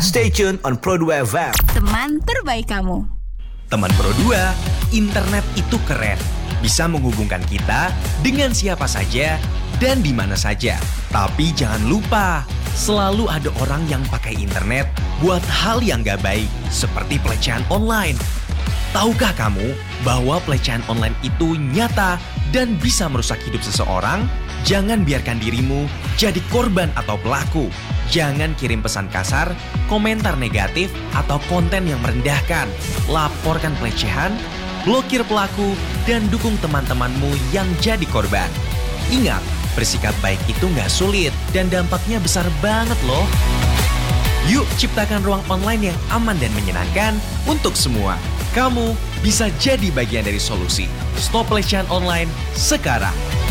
Stay tune on Pro2 FM. Teman terbaik kamu. Teman Pro2, internet itu keren. Bisa menghubungkan kita dengan siapa saja dan di mana saja. Tapi jangan lupa, selalu ada orang yang pakai internet buat hal yang gak baik, seperti pelecehan online. Tahukah kamu bahwa pelecehan online itu nyata dan bisa merusak hidup seseorang? Jangan biarkan dirimu jadi korban atau pelaku. Jangan kirim pesan kasar, komentar negatif, atau konten yang merendahkan. Laporkan pelecehan, blokir pelaku, dan dukung teman-temanmu yang jadi korban. Ingat, bersikap baik itu nggak sulit dan dampaknya besar banget loh. Yuk ciptakan ruang online yang aman dan menyenangkan untuk semua. Kamu bisa jadi bagian dari solusi. Stop pelecehan online sekarang.